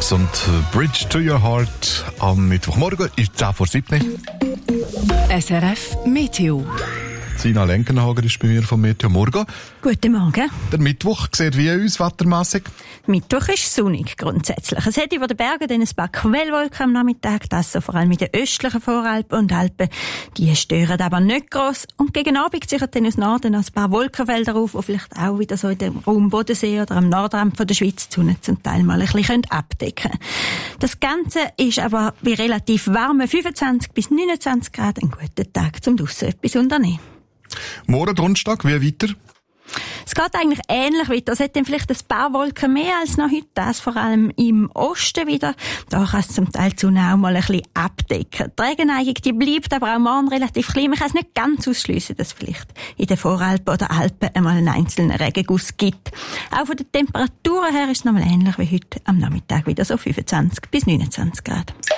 und Bridge to Your Heart am Mittwochmorgen ist 10:07. SRF Meteo. Sina Lenkenhager ist bei mir vom Meteo Morgen. Guten Morgen. Der Mittwoch sieht wie aus, wettermässig? Mittwoch ist sonnig grundsätzlich. Es hat über den Bergen dann ein paar Quellwolken am Nachmittag, das so vor allem in den östlichen Voralpen und Alpen. Die stören aber nicht gross. Und gegen Abend ziehen dann aus Norden ein paar Wolkenfelder auf, die vielleicht auch wieder so in dem Raum Bodensee oder am Nordrand von der Schweiz die Sonne zum Teil mal ein bisschen abdecken können. Das Ganze ist aber bei relativ warmen 25 bis 29 Grad ein guter Tag zum draussen etwas unternehmen. Morgen Donnerstag, wie weiter? Es geht eigentlich ähnlich weiter. Es hat dann vielleicht ein paar Wolken mehr als noch heute. Das vor allem im Osten wieder. Da kann es zum Teil die Sonne auch mal ein bisschen abdecken. Die Regenneigung, die bleibt aber auch morgen relativ klein. Man kann es nicht ganz ausschliessen, dass es vielleicht in den Voralpen oder Alpen einmal einen einzelnen Regenguss gibt. Auch von den Temperaturen her ist es nochmal ähnlich wie heute am Nachmittag wieder so 25 bis 29 Grad.